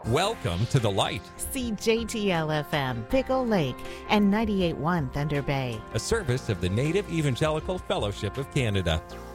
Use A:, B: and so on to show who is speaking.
A: Welcome to the light,
B: CJTL FM, Pickle Lake, and 98.1 Thunder Bay.
A: a service of the Native Evangelical Fellowship of Canada.